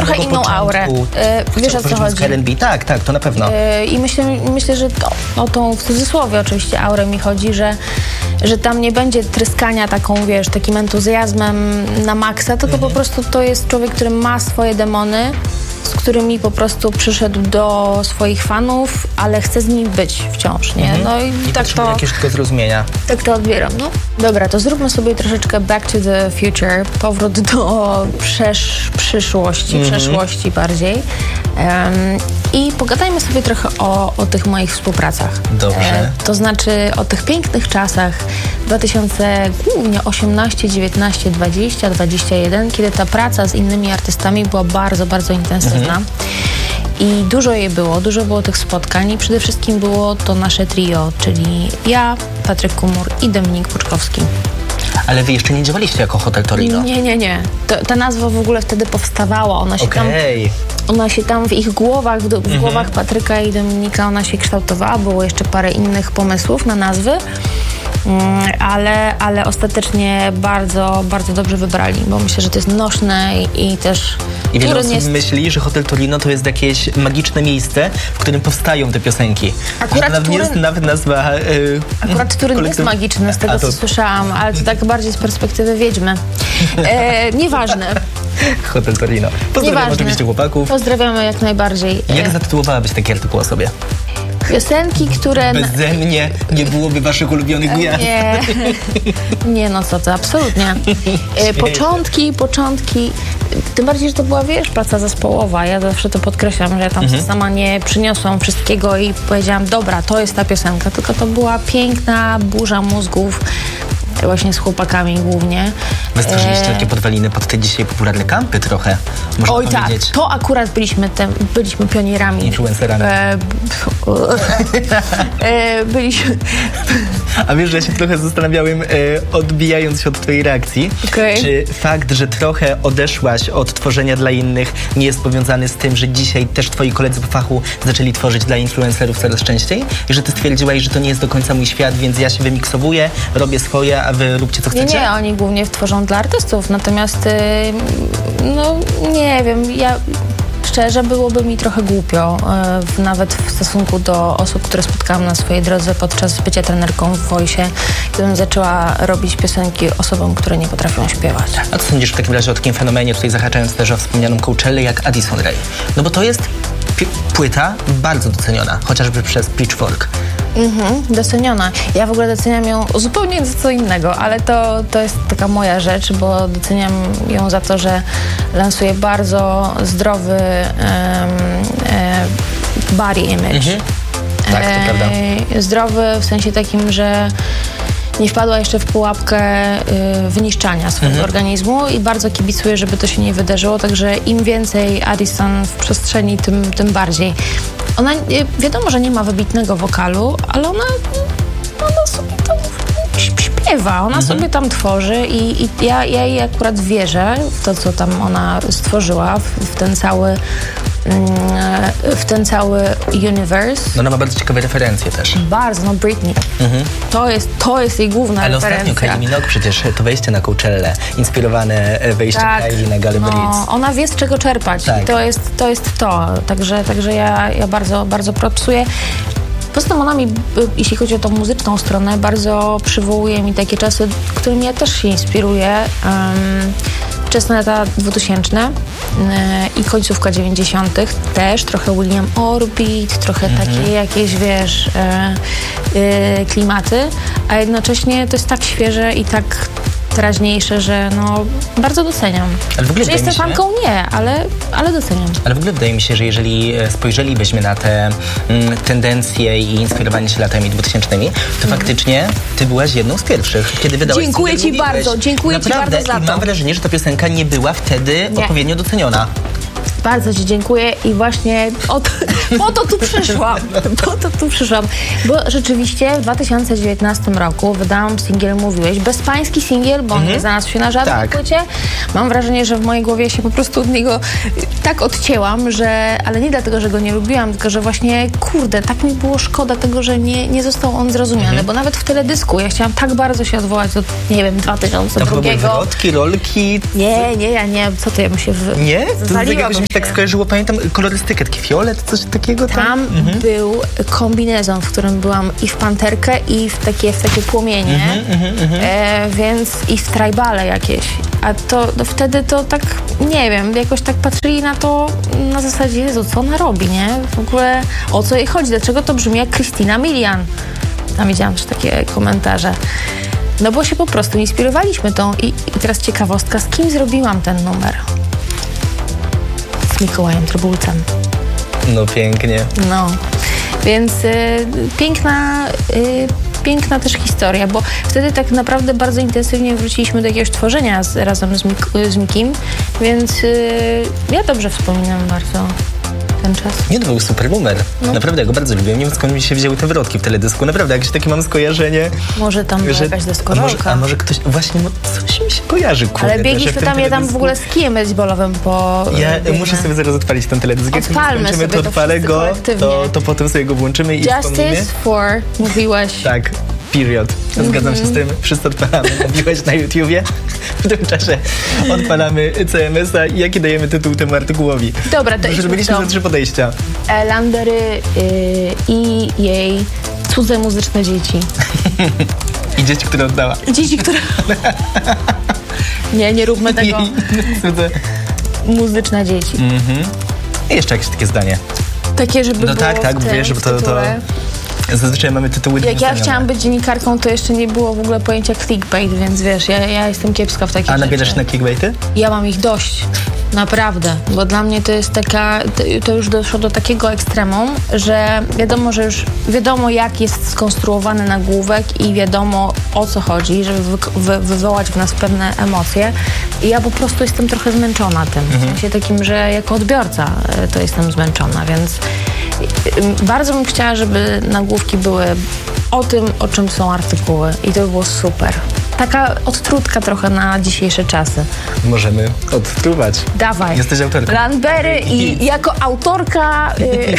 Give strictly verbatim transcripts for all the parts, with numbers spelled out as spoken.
trochę inną początku aurę. Yy, wiesz, o co chodzi? R and B, tak, tak, to na pewno. Yy, I myślę, myślę, że to, o tą w cudzysłowie oczywiście aurę mi chodzi, że, że tam nie będzie tryskania taką, wiesz, takim entuzjazmem na maksa, tylko mhm. po prostu to jest człowiek, który ma swoje demony, z którymi po prostu przyszedł do swoich fanów, ale chce z nimi być wciąż, nie? Mhm. No i, I tak to... jakieś tylko zrozumienia. Tak to odbieram, no. Dobra, to zróbmy sobie troszeczkę back to the future, powrót do przesz- przyszłości, mhm. przeszłości bardziej. Um, I pogadajmy sobie trochę o, o tych moich współpracach. Dobrze. E, to znaczy o tych pięknych czasach dwa tysiące osiemnaście, dziewiętnaście, dwadzieścia, dwadzieścia jeden, kiedy ta praca z innymi artystami była bardzo, bardzo intensywna. Mhm. I dużo jej było, dużo było tych spotkań i przede wszystkim było to nasze trio, czyli ja, Patryk Kumur i Dominik Puczkowski. Ale wy jeszcze nie działaliście jako Hotel Torino? Nie, nie, nie. To, ta nazwa w ogóle wtedy powstawała. Ona się okay. tam, ona się tam w ich głowach, w, w mhm. głowach Patryka i Dominika, ona się kształtowała. Było jeszcze parę innych pomysłów na nazwy. Mm, ale, ale ostatecznie bardzo, bardzo dobrze wybrali, bo myślę, że to jest nośne i, i też... I wiele osób jest... myśli, że Hotel Torino to jest jakieś magiczne miejsce, w którym powstają te piosenki. Akurat nawet Turyn... jest nawet nazwa... Yy, Akurat Turyn kolektyw... jest magiczny, z tego A, to... co słyszałam, ale to tak bardziej z perspektywy wiedźmy. E, nieważne. Hotel Torino. Pozdrawiam Nieważne. oczywiście chłopaków. Pozdrawiamy jak najbardziej. Jak zatytułowałabyś taki artykuł o sobie? Piosenki, które... Beze mnie nie byłoby waszych ulubionych gwiazd. Nie, nie no co to, absolutnie. Początki, początki, tym bardziej, że to była, wiesz, praca zespołowa. Ja zawsze to podkreślam, że ja tam mhm. sama nie przyniosłam wszystkiego i powiedziałam, dobra, to jest ta piosenka, tylko to była piękna burza mózgów, właśnie z chłopakami głównie. Wy stworzyliście takie podwaliny pod te dzisiaj popularne kampy trochę, można Oj powiedzieć. tak, to akurat byliśmy, te, byliśmy pionierami. Influencerami. E, e, byliśmy... A wiesz, że ja się trochę zastanawiałem, e, odbijając się od twojej reakcji, okay. czy fakt, że trochę odeszłaś od tworzenia dla innych nie jest powiązany z tym, że dzisiaj też twoi koledzy po fachu zaczęli tworzyć dla influencerów coraz częściej i że ty stwierdziłaś, że to nie jest do końca mój świat, więc ja się wymiksowuję, robię swoje, a wy róbcie co chcecie? Nie, nie, oni głównie tworzą dla artystów, natomiast yy, no nie wiem, ja szczerze byłoby mi trochę głupio, yy, nawet w stosunku do osób, które spotkałam na swojej drodze podczas bycia trenerką w Voice, gdybym zaczęła robić piosenki osobom, które nie potrafią śpiewać. A co sądzisz w takim razie o takim fenomenie, tutaj zahaczając też o wspomnianą Coachellę, jak Addison Rae? No bo to jest pi- płyta bardzo doceniona, chociażby przez Pitchfork. Mhm, doceniona. Ja w ogóle doceniam ją zupełnie za co innego, ale to, to jest taka moja rzecz, bo doceniam ją za to, że lansuje bardzo zdrowy um, e, body image. Mhm. Tak, to prawda. E, zdrowy w sensie takim, że nie wpadła jeszcze w pułapkę y, wyniszczania swojego mhm. organizmu i bardzo kibicuję, żeby to się nie wydarzyło, także im więcej Addison w przestrzeni, tym, tym bardziej. Ona, y, wiadomo, że nie ma wybitnego wokalu, ale ona, ona sobie tam śpiewa, ona mhm. sobie tam tworzy i, i ja, ja jej akurat wierzę w to, co tam ona stworzyła, w, w ten cały w ten cały universe. No ona ma bardzo ciekawe referencje też. Bardzo, no Britney. Mhm. To, jest, to jest jej główna Ale referencja. Ale ostatnio Kylie Minogue przecież to wejście na Coachellę, inspirowane wejściem tak. Kylie na Galę no, Brits. Ona wie z czego czerpać. Tak. I to jest to. Jest to. Także, także ja, ja bardzo, bardzo propsuję. Poza tym ona mi, jeśli chodzi o tą muzyczną stronę, bardzo przywołuje mi takie czasy, którymi ja też się inspiruję. Um, Wczesne lata dwutysięczne yy, i końcówka dziewięćdziesiątych też, trochę William Orbit, trochę mm-hmm. takie jakieś, wiesz, yy, yy, klimaty, a jednocześnie to jest tak świeże i tak teraźniejsze, że no bardzo doceniam. Ale w ogóle że jestem się, fanką? Nie, ale, ale doceniam. Ale w ogóle wydaje mi się, że jeżeli spojrzelibyśmy na te mm, tendencje i inspirowanie się latami dwutysięcznymi, to mm. faktycznie ty byłaś jedną z pierwszych, kiedy wydałaś Dziękuję ci mówiłeś. bardzo, dziękuję Naprawdę, ci bardzo za i to. mam wrażenie, że ta piosenka nie była wtedy nie. odpowiednio doceniona. Bardzo ci dziękuję i właśnie o to, po to tu przyszłam. Po to tu przyszłam. Bo rzeczywiście w dwa tysiące dziewiętnastym roku wydałam singiel Mówiłeś. Bezpański singiel, bo on mm-hmm. nie znalazł się na żadnej tak. płycie. Mam wrażenie, że w mojej głowie się po prostu od niego tak odcięłam, że, ale nie dlatego, że go nie lubiłam, tylko że właśnie, kurde, tak mi było szkoda tego, że nie, nie został on zrozumiany, mm-hmm. bo nawet w teledysku ja chciałam tak bardzo się odwołać do, nie wiem, dwa tysiące drugiego. Tam były wrotki, rolki. Nie, nie, ja nie. Co to ja bym się w... Nie? Zawaliła to tak skojarzyło, pamiętam kolorystykę, taki fiolet, coś takiego tam. Tam mhm. był kombinezon, w którym byłam i w panterkę, i w takie, w takie płomienie, mhm, mhm, e, więc i w tribale jakieś. A to no wtedy to tak, nie wiem, jakoś tak patrzyli na to na zasadzie, Jezu, co ona robi, nie? W ogóle o co jej chodzi, dlaczego to brzmi jak Christina Milian? Tam widziałam też takie komentarze. No bo się po prostu inspirowaliśmy tą i, i teraz ciekawostka, z kim zrobiłam ten numer? Z Mikołajem Trybulcem. No pięknie. No, więc y, piękna, y, piękna też historia, bo wtedy tak naprawdę bardzo intensywnie wróciliśmy do jakiegoś tworzenia z, razem z, Mik- z Mikim, więc y, ja dobrze wspominam bardzo ten czas. Nie, to był super numer. No. Naprawdę, ja go bardzo lubię. Nie wiem, skąd mi się wzięły te wrotki w teledysku. Naprawdę, jakieś takie mam skojarzenie. Może tam była jakaś deskorolka. A, a może ktoś... Właśnie, no coś mi się kojarzy, kurde. Ale biegliśmy tam, ja tam w ogóle z kijem baseballowym po... Ja biegnę. Muszę sobie zaraz odpalić ten teledysk. Jak Odpalmy sobie to, odpalę go, to, to potem sobie go włączymy i Justice wspomnimy. for, mówiłeś. Tak. Period. Zgadzam się z tym. Wszyscy odpalamy. Mówiłeś na YouTubie. W tym czasie odpalamy C M S a i jaki dajemy tytuł temu artykułowi. Dobra, to idźmy. Zrobiliśmy za trzy podejścia. Lanbery yy, i jej cudze muzyczne dzieci. I dzieci, które oddała. Dzieci, które... nie, nie róbmy tego. Cudze. Muzyczne dzieci. Mhm. I jeszcze jakieś takie zdanie. Takie, żeby no było tak, tak, tym, wiesz, żeby to, to... Zazwyczaj mamy tytuły. Jak ja chciałam być dziennikarką, to jeszcze nie było w ogóle pojęcia clickbait, więc wiesz, ja, ja jestem kiepska w takich A nabierasz rzeczy. na clickbaity? Ja mam ich dość. Naprawdę, bo dla mnie to jest taka, to już doszło do takiego ekstremum, że wiadomo, że już wiadomo, jak jest skonstruowany nagłówek i wiadomo, o co chodzi, żeby wy, wy, wywołać w nas pewne emocje. I ja po prostu jestem trochę zmęczona tym. Mhm. W sensie takim, że jako odbiorca to jestem zmęczona, więc bardzo bym chciała, żeby nagłówki były o tym, o czym są artykuły i to by było super. Taka odtrutka trochę na dzisiejsze czasy. Możemy odtruwać. Dawaj. Jesteś autorką. Lanbery i jako autorka... Y...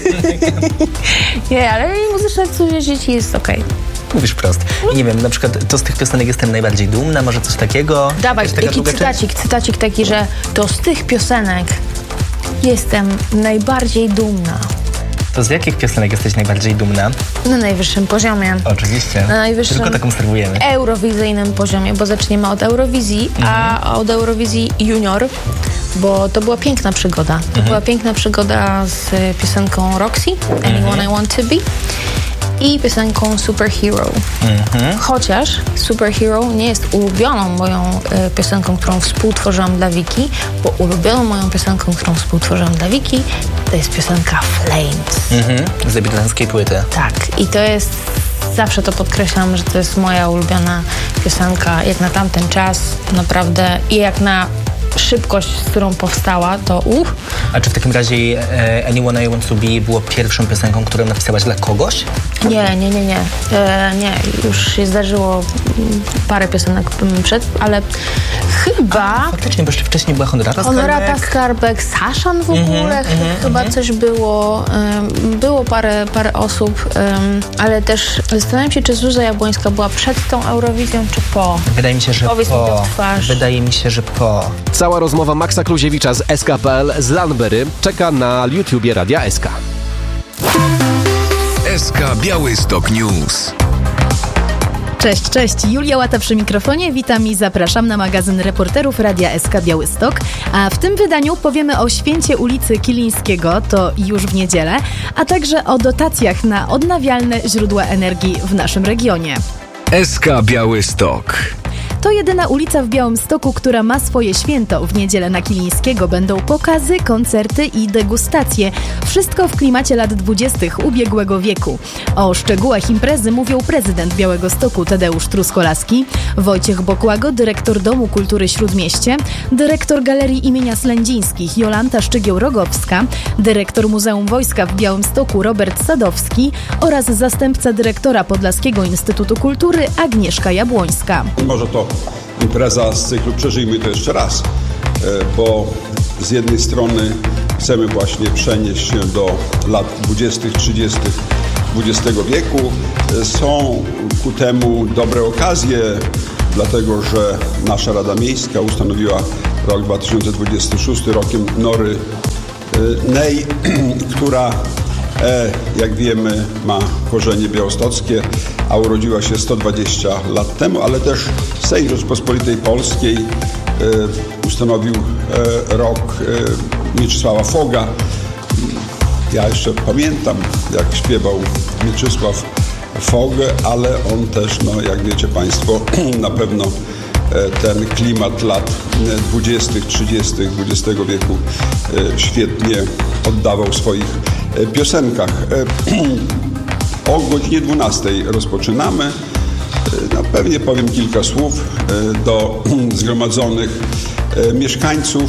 nie, ale muzyczne cudze dzieci jest okej. Okay. Mówisz wprost. I nie wiem, na przykład to z tych piosenek jestem najbardziej dumna, może coś takiego? Dawaj, taki cytacik, cytacik taki, że to z tych piosenek jestem najbardziej dumna. To z jakich piosenek jesteś najbardziej dumna? Na najwyższym poziomie. Oczywiście. Na najwyższym Tylko taką sterujemy. Eurowizyjnym poziomie, bo zaczniemy od Eurowizji, mhm. a od Eurowizji Junior, bo to była piękna przygoda. To mhm. była piękna przygoda z piosenką Roxy, Anyone mhm. I Want To Be, i piosenką Superhero. Mhm. Chociaż Superhero nie jest ulubioną moją y, piosenką, którą współtworzyłam dla Wiki, bo ulubioną moją piosenką, którą współtworzyłam dla Wiki, to jest piosenka Flames. Mhm. Z debiutanckiej płyty. Tak. I to jest, zawsze to podkreślam, że to jest moja ulubiona piosenka, jak na tamten czas, naprawdę, i jak na szybkość, z którą powstała, to uff. A czy w takim razie e, Anyone I Want To Be było pierwszą piosenką, którą napisałaś dla kogoś? Nie, nie, nie, nie. E, nie, już się zdarzyło parę piosenek przed, ale chyba... A, faktycznie, bo jeszcze wcześniej była Honorata Skarbek. Honorata Skarbek, Saszan w ogóle, mm-hmm, chyba mm-hmm. coś było. Um, było parę, parę osób, um, ale też zastanawiam się, czy Zuza Jabłońska była przed tą Eurowizją, czy po. Wydaje mi się, że Powiedz po. mi to w twarz. Wydaje mi się, że po. Cała rozmowa Maxa Kluziewicza z S K kropka P L z Lanbery czeka na YouTubie Radia S K. S K Białystok News. Cześć, cześć. Julia Łata przy mikrofonie. Witam i zapraszam na magazyn reporterów Radia S K Białystok. A w tym wydaniu powiemy o święcie ulicy Kilińskiego, to już w niedzielę, a także o dotacjach na odnawialne źródła energii w naszym regionie. S K Białystok. To jedyna ulica w Białymstoku, która ma swoje święto. W niedzielę na Kilińskiego będą pokazy, koncerty i degustacje. Wszystko w klimacie lat dwudziestych ubiegłego wieku. O szczegółach imprezy mówią prezydent Białegostoku Tadeusz Truskolaski, Wojciech Bokłago, dyrektor Domu Kultury Śródmieście, dyrektor Galerii imienia Slędzińskich Jolanta Szczygieł-Rogowska, dyrektor Muzeum Wojska w Białymstoku Robert Sadowski oraz zastępca dyrektora Podlaskiego Instytutu Kultury Agnieszka Jabłońska. Może to impreza z cyklu Przeżyjmy to jeszcze raz, bo z jednej strony chcemy właśnie przenieść się do lat dwudziestych, trzydziestych dwudziestego wieku. Są ku temu dobre okazje, dlatego że nasza Rada Miejska ustanowiła rok dwa tysiące dwudziesty szósty rokiem Nory Ney, która, jak wiemy, ma korzenie białostockie, a urodziła się sto dwadzieścia lat temu, ale też Sejm Rzeczypospolitej Polskiej ustanowił rok Mieczysława Foga. Ja jeszcze pamiętam, jak śpiewał Mieczysław Fog, ale on też, no jak wiecie Państwo, na pewno ten klimat lat dwudziestych, trzydziestych dwudziestego wieku świetnie oddawał w swoich piosenkach. O godzinie dwunastej rozpoczynamy. No, pewnie powiem kilka słów do zgromadzonych mieszkańców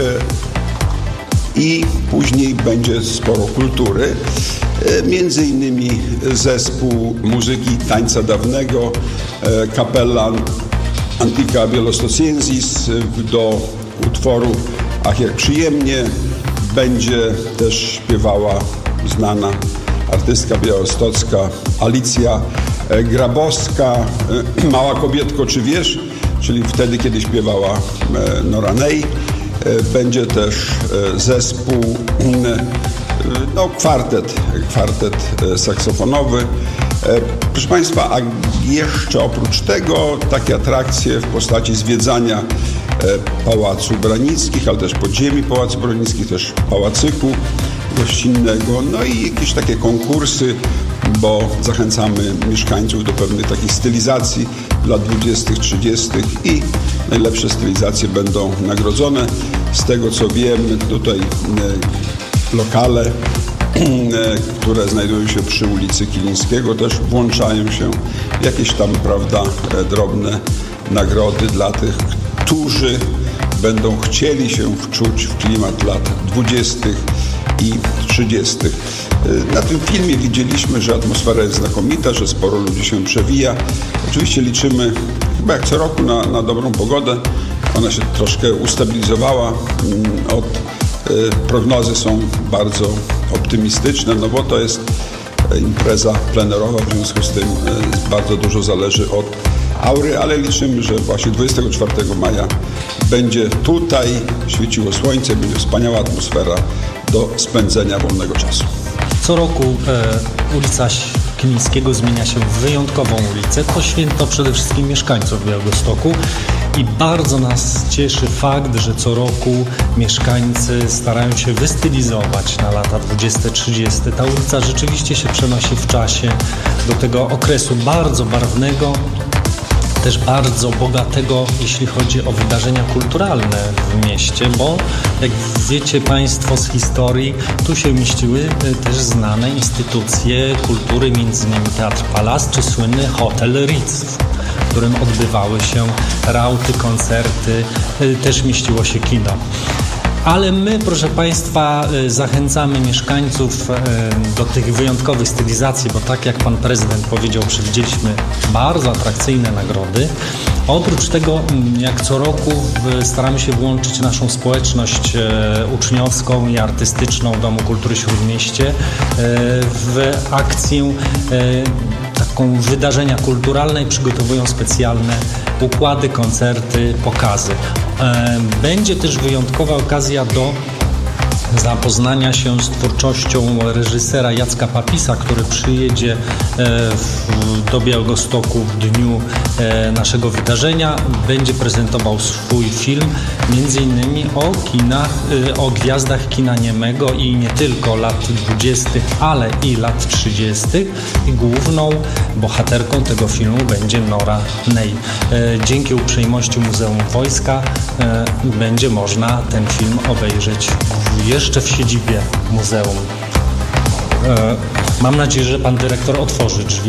i później będzie sporo kultury. Między innymi zespół muzyki tańca dawnego, kapela Antica Białostocjensis do utworu Ach jak przyjemnie. Będzie też śpiewała znana artystka białostocka Alicja Grabowska, Mała kobietko, czy wiesz? Czyli wtedy, kiedy śpiewała Nora Ney. Będzie też zespół, no kwartet, kwartet saksofonowy. Proszę Państwa, a jeszcze oprócz tego takie atrakcje w postaci zwiedzania Pałacu Branickich, ale też podziemi Pałacu Branickich, też pałacyku gościnnego, no i jakieś takie konkursy, bo zachęcamy mieszkańców do pewnych takich stylizacji lat dwudziestych, trzydziestych i najlepsze stylizacje będą nagrodzone. Z tego co wiem, tutaj lokale, które znajdują się przy ulicy Kilińskiego, też włączają się jakieś tam, prawda, drobne nagrody dla tych, którzy będą chcieli się wczuć w klimat lat dwudziestych i trzydziestych. Na tym filmie widzieliśmy, że atmosfera jest znakomita, że sporo ludzi się przewija. Oczywiście liczymy chyba jak co roku na, na dobrą pogodę. Ona się troszkę ustabilizowała. Od, prognozy są bardzo optymistyczne, no bo to jest impreza plenerowa, w związku z tym bardzo dużo zależy od aury, ale liczymy, że właśnie dwudziestego czwartego maja będzie tutaj świeciło słońce, będzie wspaniała atmosfera do spędzenia wolnego czasu. Co roku e, ulica Kilińskiego zmienia się w wyjątkową ulicę. To święto przede wszystkim mieszkańców Białegostoku i bardzo nas cieszy fakt, że co roku mieszkańcy starają się wystylizować na lata dwudzieste, trzydzieste. Ta ulica rzeczywiście się przenosi w czasie do tego okresu bardzo barwnego, też bardzo bogatego, jeśli chodzi o wydarzenia kulturalne w mieście, bo jak wiecie Państwo z historii, tu się mieściły też znane instytucje kultury, między innymi Teatr Palas czy słynny Hotel Ritz, w którym odbywały się rauty, koncerty, też mieściło się kino. Ale my, proszę Państwa, zachęcamy mieszkańców do tych wyjątkowych stylizacji, bo tak jak Pan Prezydent powiedział, przewidzieliśmy bardzo atrakcyjne nagrody. Oprócz tego, jak co roku, staramy się włączyć naszą społeczność uczniowską i artystyczną Domu Kultury Śródmieście w akcję taką wydarzenia kulturalne i przygotowują specjalne układy, koncerty, pokazy. Będzie też wyjątkowa okazja do zapoznania się z twórczością reżysera Jacka Papisa, który przyjedzie do Białegostoku w dniu naszego wydarzenia. Będzie prezentował swój film, między innymi o kinach, o gwiazdach kina niemego i nie tylko lat dwudziestych, ale i lat trzydziestych. I główną bohaterką tego filmu będzie Nora Ney. Dzięki uprzejmości Muzeum Wojska będzie można ten film obejrzeć jeszcze w siedzibie muzeum. Mam nadzieję, że pan dyrektor otworzy drzwi.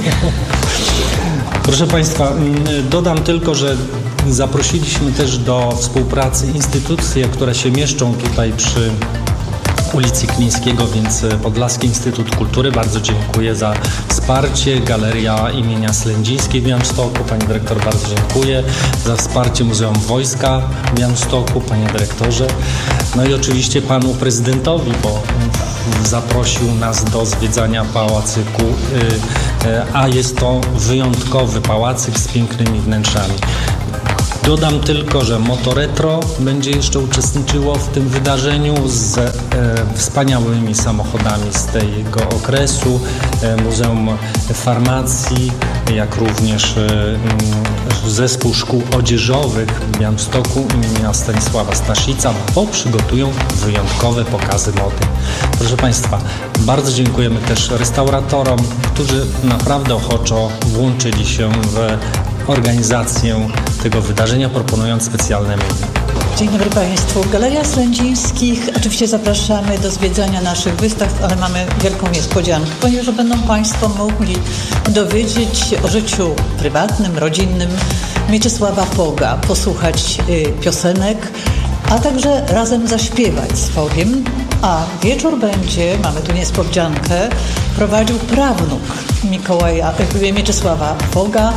Proszę Państwa, dodam tylko, że zaprosiliśmy też do współpracy instytucje, które się mieszczą tutaj przy ulicy Kilińskiego, więc Podlaski Instytut Kultury. Bardzo dziękuję za wsparcie. Galeria imienia Slędzińskiej w Białymstoku. Pani dyrektor, bardzo dziękuję za wsparcie Muzeum Wojska w Białymstoku, panie dyrektorze. No i oczywiście panu prezydentowi, bo zaprosił nas do zwiedzania pałacyku, a jest to wyjątkowy pałacyk z pięknymi wnętrzami. Dodam tylko, że Motoretro będzie jeszcze uczestniczyło w tym wydarzeniu z e, wspaniałymi samochodami z tego okresu, e, Muzeum Farmacji, jak również e, zespół szkół odzieżowych w Białymstoku imienia Stanisława Staszica, bo przygotują wyjątkowe pokazy mody. Proszę Państwa, bardzo dziękujemy też restauratorom, którzy naprawdę ochoczo włączyli się w organizację tego wydarzenia, proponując specjalne menu. Dzień dobry Państwu. Galeria Sędzińskich. Oczywiście zapraszamy do zwiedzania naszych wystaw, ale mamy wielką niespodziankę, ponieważ będą Państwo mogli dowiedzieć się o życiu prywatnym, rodzinnym Mieczysława Foga, posłuchać y, piosenek, a także razem zaśpiewać z Fogiem. A wieczór będzie, mamy tu niespodziankę, prowadził prawnuk Mikołaja, Mieczysława Foga,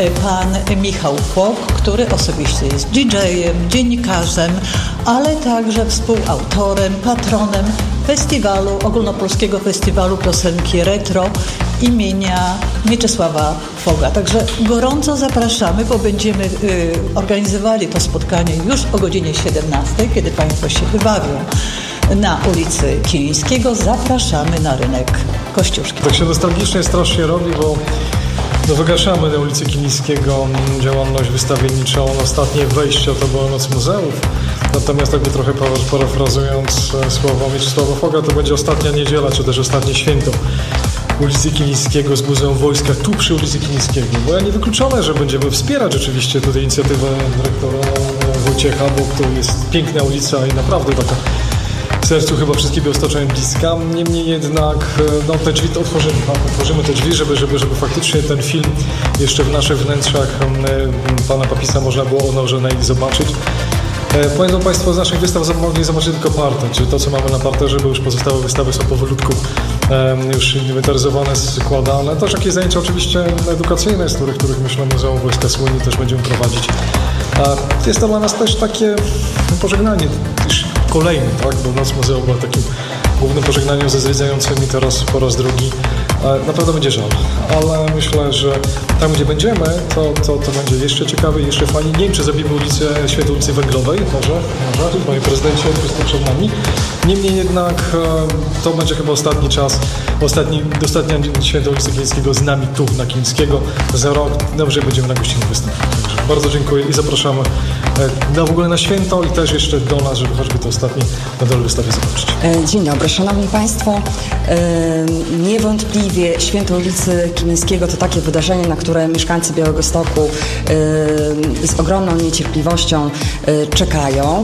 pan Michał Fog, który osobiście jest didżejem, dziennikarzem, ale także współautorem, patronem festiwalu, ogólnopolskiego festiwalu piosenki retro imienia Mieczysława Foga. Także gorąco zapraszamy, bo będziemy y, organizowali to spotkanie już o godzinie siedemnastej, kiedy Państwo się wybawią na ulicy Kilińskiego. Zapraszamy na rynek Kościuszki. Tak się nostalgicznie strasznie robi, bo no wygaszamy na ulicy Kilińskiego działalność wystawienniczą. Ostatnie wejście to była Noc Muzeów. Natomiast jakby trochę parafrazując słowa Mieczysława Foga, to będzie ostatnia niedziela, czy też ostatnie święto ulicy Kilińskiego z Muzeum Wojska tu przy ulicy Kilińskiego. Bo ja nie wykluczone, że będziemy wspierać rzeczywiście tutaj inicjatywę dyrektora Wojciecha, bo to jest piękna ulica i naprawdę taka w sercu chyba wszystkim Białostoczanom bliska. Niemniej jednak no, te drzwi to otworzymy, tak? Otworzymy te drzwi, żeby, żeby, żeby faktycznie ten film jeszcze w naszych wnętrzach pana Papisa można było onożone i zobaczyć. Pamiętam Państwo, z naszych wystaw mogli zobaczyć tylko parter, czyli to, co mamy na parterze, bo już pozostałe wystawy są powolutku um, już inwentaryzowane, składane. Też jakieś zajęcia oczywiście edukacyjne, z których, których myślę Muzeum Wojska Słoni też będziemy prowadzić. A jest to dla nas też takie pożegnanie, już kolejny, tak? Bo Noc Muzeum była takim głównym pożegnaniem ze zwiedzającymi, teraz po raz drugi. Naprawdę będzie żal, ale myślę, że tam, gdzie będziemy, to, to, to będzie jeszcze ciekawe, jeszcze fajnie. Nie wiem, czy zrobimy ulicę, święto ulicy Węglowej, może, może, panie prezydencie, jest przed nami. Niemniej jednak to będzie chyba ostatni czas, ostatni, ostatnia święto ulicy Kilińskiego z nami tu na Kilińskiego. Za rok dobrze będziemy na gościnnych występach. Także bardzo dziękuję i zapraszamy no, w ogóle na święto i też jeszcze do nas, żeby choćby to ostatni na dole wystawie zobaczyć. Dzień dobry, szanowni państwo. Niewątpliwie święto ulicy Kilińskiego to takie wydarzenie, na które mieszkańcy Białegostoku z ogromną niecierpliwością czekają.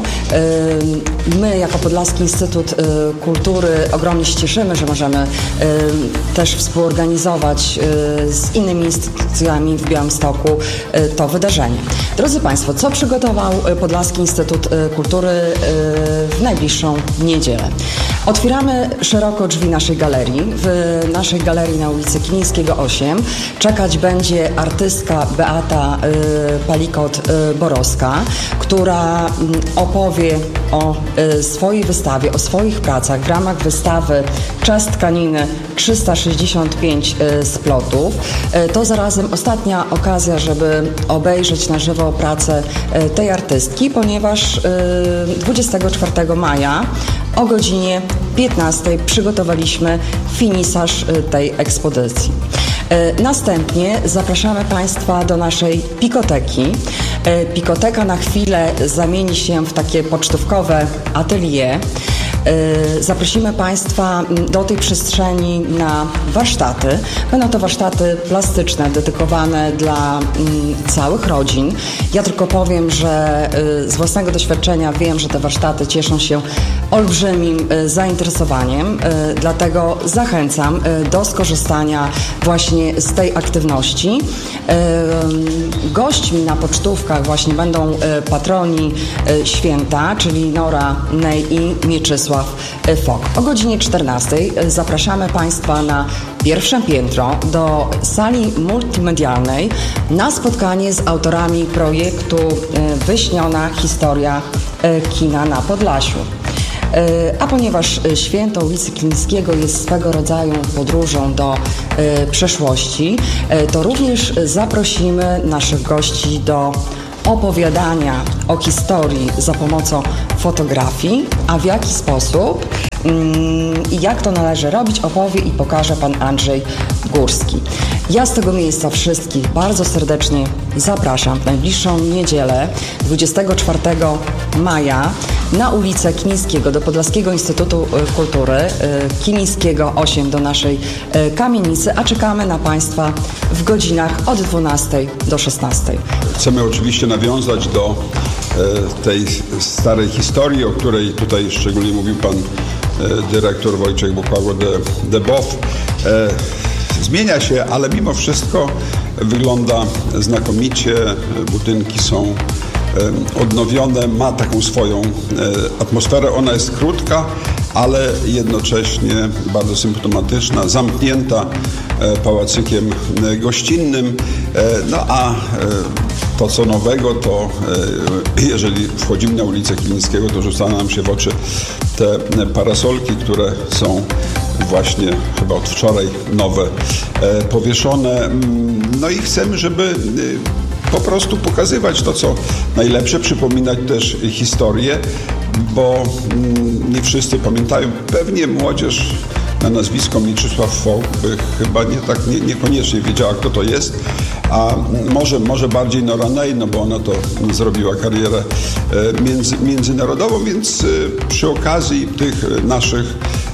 My jako Podlaski Instytut Kultury ogromnie się cieszymy, że możemy też współorganizować z innymi instytucjami w Białymstoku to wydarzenie. Drodzy Państwo, co przygotował Podlaski Instytut Kultury w najbliższą niedzielę? Otwieramy szeroko drzwi naszej galerii. W naszej galerii na ulicy Kilińskiego osiem czekać będzie artystka Beata y, Palikot-Borowska, która y, opowie o y, swojej wystawie, o swoich pracach w ramach wystawy Czas tkaniny trzysta sześćdziesiąt pięć y, splotów. Y, to zarazem ostatnia okazja, żeby obejrzeć na żywo pracę y, tej artystki, ponieważ y, dwudziestego czwartego maja o godzinie piętnastej przygotowaliśmy finisaż tej ekspozycji. Następnie zapraszamy Państwa do naszej pikoteki. Pikoteka na chwilę zamieni się w takie pocztówkowe atelier. Zaprosimy Państwa do tej przestrzeni na warsztaty. Będą to warsztaty plastyczne dedykowane dla całych rodzin. Ja tylko powiem, że z własnego doświadczenia wiem, że te warsztaty cieszą się olbrzymim zainteresowaniem, dlatego zachęcam do skorzystania właśnie z tej aktywności. Gośćmi na pocztówkach właśnie będą patroni święta, czyli Nora Ney i Mieczysław Fog. O godzinie czternastej zapraszamy Państwa na pierwsze piętro do sali multimedialnej na spotkanie z autorami projektu Wyśniona historia kina na Podlasiu. A ponieważ święto ulicy Kilińskiego jest swego rodzaju podróżą do przeszłości, to również zaprosimy naszych gości do opowiadania o historii za pomocą fotografii, a w jaki sposób i jak to należy robić, opowie i pokaże pan Andrzej Górski. Ja z tego miejsca wszystkich bardzo serdecznie zapraszam w najbliższą niedzielę, dwudziestego czwartego maja, na ulicę Kilińskiego do Podlaskiego Instytutu Kultury, Kilińskiego osiem do naszej kamienicy, a czekamy na Państwa w godzinach od dwunastej do szesnastej. Chcemy oczywiście nawiązać do tej starej historii, o której tutaj szczególnie mówił pan dyrektor Wojciech Bukłało-Debow. Zmienia się, ale mimo wszystko wygląda znakomicie. Budynki są odnowione, ma taką swoją atmosferę. Ona jest krótka, ale jednocześnie bardzo symptomatyczna, zamknięta pałacykiem gościnnym. No a to co nowego, to jeżeli wchodzimy na ulicę Kilińskiego, to rzuca nam się w oczy te parasolki, które są właśnie chyba od wczoraj nowe, powieszone. No i chcemy, żeby po prostu pokazywać to, co najlepsze, przypominać też historię, bo nie wszyscy pamiętają. Pewnie młodzież na nazwisko Mieczysław Foch by chyba nie tak, nie, niekoniecznie wiedziała, kto to jest, a może, może bardziej Nora Ney, no bo ona to zrobiła karierę między, międzynarodową, więc przy okazji tych naszych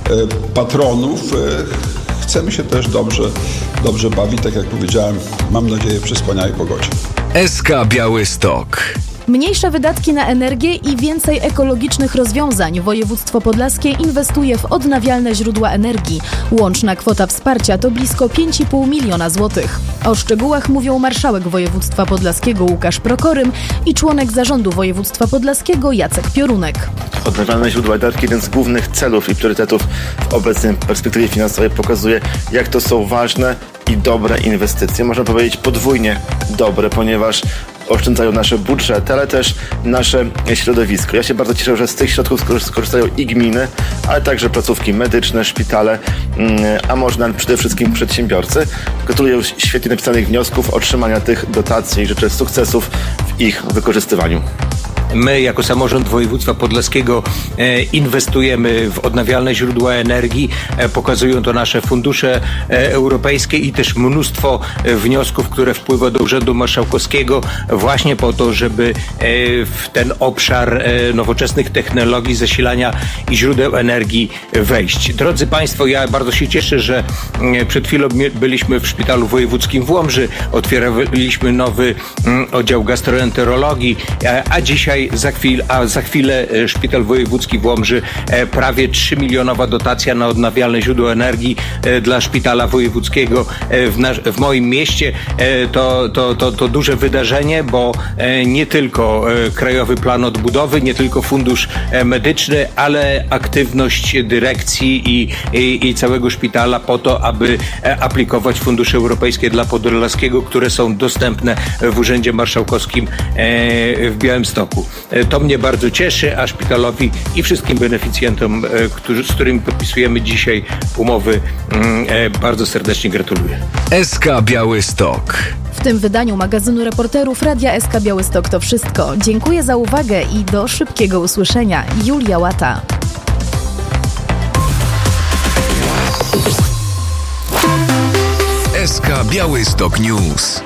patronów chcemy się też dobrze, dobrze bawić, tak jak powiedziałem, mam nadzieję przy wspaniałej pogodzie. S K Białystok. Mniejsze wydatki na energię i więcej ekologicznych rozwiązań. Województwo podlaskie inwestuje w odnawialne źródła energii. Łączna kwota wsparcia to blisko pięć i pół miliona złotych. O szczegółach mówią marszałek województwa podlaskiego Łukasz Prokorym i członek zarządu województwa podlaskiego Jacek Piorunek. Odnawialne źródła energii, jeden z głównych celów i priorytetów w obecnej perspektywie finansowej, pokazuje, jak to są ważne i dobre inwestycje. Można powiedzieć podwójnie dobre, ponieważ oszczędzają nasze budżety, ale też nasze środowisko. Ja się bardzo cieszę, że z tych środków skorzystają i gminy, ale także placówki medyczne, szpitale, a może przede wszystkim przedsiębiorcy. Gratuluję świetnie napisanych wniosków, otrzymania tych dotacji i życzę sukcesów w ich wykorzystywaniu. My jako samorząd województwa podlaskiego e, inwestujemy w odnawialne źródła energii, e, pokazują to nasze fundusze e, europejskie i też mnóstwo e, wniosków, które wpływa do Urzędu Marszałkowskiego właśnie po to, żeby e, w ten obszar e, nowoczesnych technologii zasilania i źródeł energii wejść. Drodzy Państwo, ja bardzo się cieszę, że e, przed chwilą byliśmy w Szpitalu Wojewódzkim w Łomży, otwieraliśmy nowy m, oddział gastroenterologii, a, a dzisiaj Za chwilę, a za chwilę Szpital Wojewódzki w Łomży, prawie trzymilionowa dotacja na odnawialne źródła energii dla Szpitala Wojewódzkiego w, nasz, w moim mieście. To, to, to, to duże wydarzenie, bo nie tylko Krajowy Plan Odbudowy, nie tylko Fundusz Medyczny, ale aktywność dyrekcji i, i, i całego szpitala po to, aby aplikować fundusze europejskie dla Podlaskiego, które są dostępne w Urzędzie Marszałkowskim w Białymstoku. To mnie bardzo cieszy, a szpitalowi i wszystkim beneficjentom, którzy, z którymi podpisujemy dzisiaj umowy, bardzo serdecznie gratuluję. S K Białystok. W tym wydaniu magazynu reporterów Radia S K Białystok to wszystko. Dziękuję za uwagę i do szybkiego usłyszenia. Julia Łata. S K Białystok News.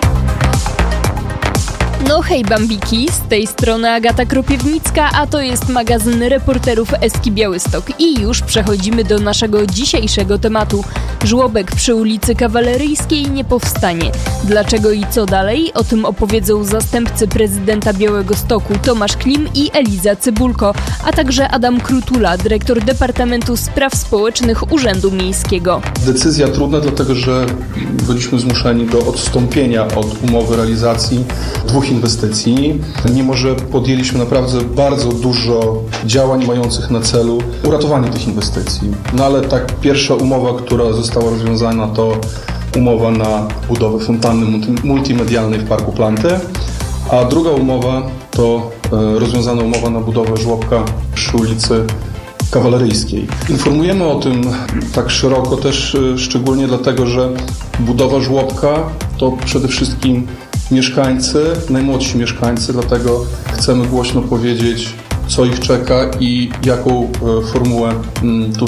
No hej bambiki, z tej strony Agata Kropiewnicka, a to jest magazyn reporterów Eski Białystok i już przechodzimy do naszego dzisiejszego tematu. Żłobek przy ulicy Kawaleryjskiej nie powstanie. Dlaczego i co dalej? O tym opowiedzą zastępcy prezydenta Białegostoku Tomasz Klim i Eliza Cybulko, a także Adam Krutula, dyrektor Departamentu Spraw Społecznych Urzędu Miejskiego. Decyzja trudna, dlatego że byliśmy zmuszeni do odstąpienia od umowy realizacji dwóch inwestycji, mimo że podjęliśmy naprawdę bardzo dużo działań mających na celu uratowanie tych inwestycji. No ale tak pierwsza umowa, która została rozwiązana, to umowa na budowę fontanny multimedialnej w Parku Planty, a druga umowa to rozwiązana umowa na budowę żłobka przy ulicy Kawaleryjskiej. Informujemy o tym tak szeroko też szczególnie dlatego, że budowa żłobka to przede wszystkim mieszkańcy, najmłodsi mieszkańcy, dlatego chcemy głośno powiedzieć, co ich czeka i jaką formułę tu